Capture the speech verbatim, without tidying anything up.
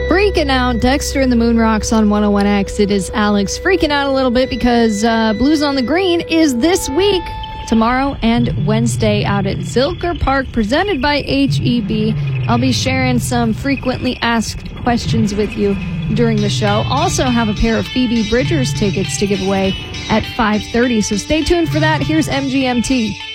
Freaking out. Dexter and the Moon Rocks on one oh one X. It is Alex freaking out a little bit because uh, Blues on the Green is this week, tomorrow and Wednesday out at Zilker Park, presented by H E B. I'll be sharing some frequently asked questions with you during the show. Also have a pair of Phoebe Bridgers tickets to give away at five thirty, so stay tuned for that. Here's M G M T.